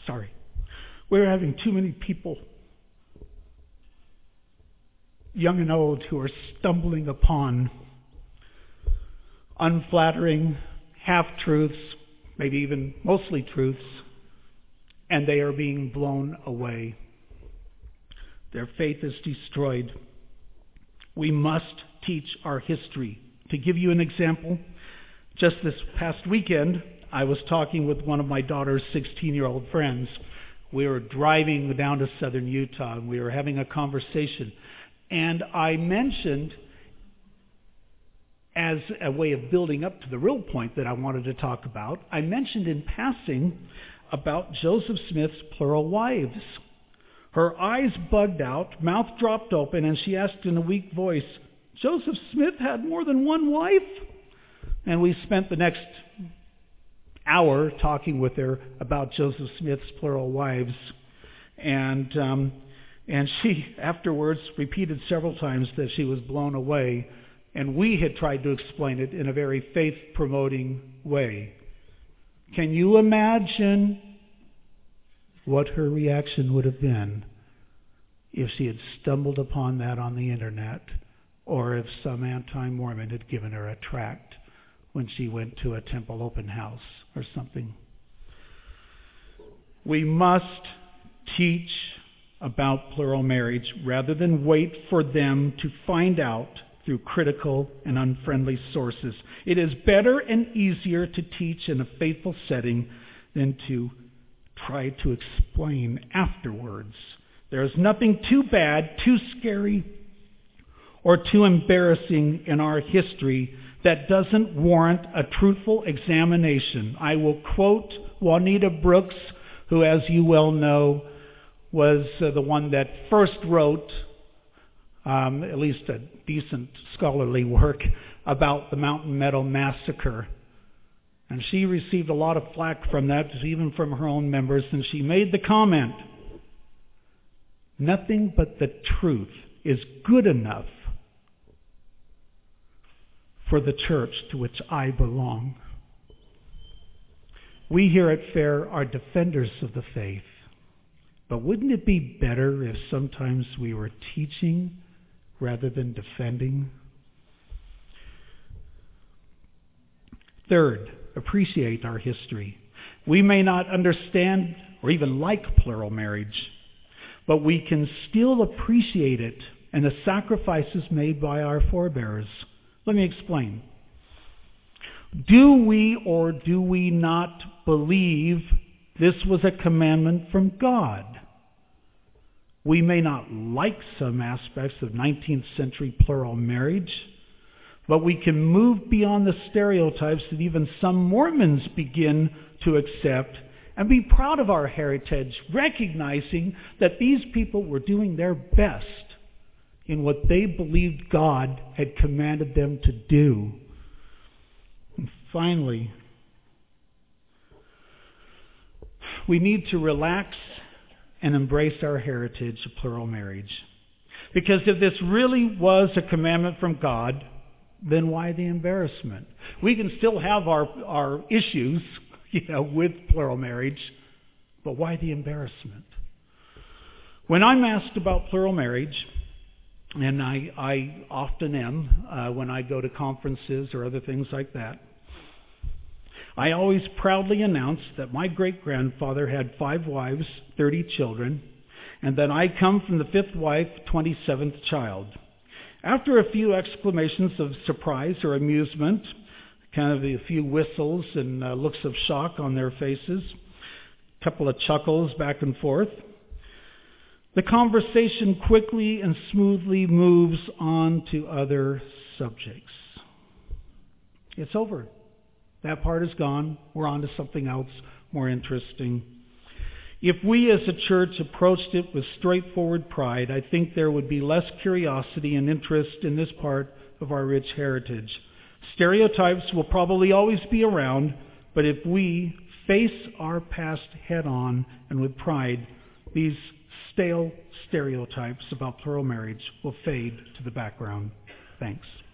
We're having too many people, young and old, who are stumbling upon unflattering half-truths, maybe even mostly truths, and they are being blown away. Their faith is destroyed. We must teach our history. To give you an example, just this past weekend, I was talking with one of my daughter's 16-year-old friends. We were driving down to southern Utah, and we were having a conversation. And I mentioned, as a way of building up to the real point that I wanted to talk about, I mentioned in passing about Joseph Smith's plural wives. Her eyes bugged out, mouth dropped open, and she asked in a weak voice, "Joseph Smith had more than one wife?" And we spent the next hour talking with her about Joseph Smith's plural wives. And she afterwards repeated several times that she was blown away. And we had tried to explain it in a very faith-promoting way. Can you imagine what her reaction would have been if she had stumbled upon that on the internet, or if some anti-Mormon had given her a tract when she went to a temple open house or something? We must teach about plural marriage rather than wait for them to find out through critical and unfriendly sources. It is better and easier to teach in a faithful setting than to try to explain afterwards. There is nothing too bad, too scary, or too embarrassing in our history that doesn't warrant a truthful examination. I will quote Juanita Brooks, who, as you well know, was the one that first wrote at least a decent scholarly work about the Mountain Meadow Massacre. And she received a lot of flack from that, even from her own members, and she made the comment, "Nothing but the truth is good enough for the church to which I belong." We here at FAIR are defenders of the faith, but wouldn't it be better if sometimes we were teaching rather than defending? Third, appreciate our history. We may not understand or even like plural marriage, but we can still appreciate it and the sacrifices made by our forebears. Let me explain. Do we or do we not believe this was a commandment from God? We may not like some aspects of 19th century plural marriage, but we can move beyond the stereotypes that even some Mormons begin to accept and be proud of our heritage, recognizing that these people were doing their best in what they believed God had commanded them to do. And finally, we need to relax and embrace our heritage of plural marriage. Because if this really was a commandment from God, then why the embarrassment? We can still have our issues, with plural marriage, but why the embarrassment? When I'm asked about plural marriage, and I often am when I go to conferences or other things like that, I always proudly announce that my great-grandfather had 5 wives, 30 children, and that I come from the 5th wife, 27th child. After a few exclamations of surprise or amusement, kind of a few whistles and looks of shock on their faces, a couple of chuckles back and forth, the conversation quickly and smoothly moves on to other subjects. It's over. That part is gone. We're on to something else more interesting. If we as a church approached it with straightforward pride, I think there would be less curiosity and interest in this part of our rich heritage. Stereotypes will probably always be around, but if we face our past head-on and with pride, these stale stereotypes about plural marriage will fade to the background. Thanks.